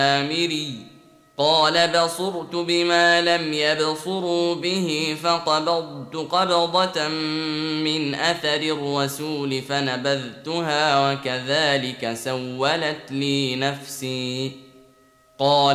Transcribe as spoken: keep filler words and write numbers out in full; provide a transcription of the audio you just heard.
السامري قال بصرت بما لم يبصروا به فقبضت قبضة من أثر الرسول فنبذتها وكذلك سولت لي نفسي. قال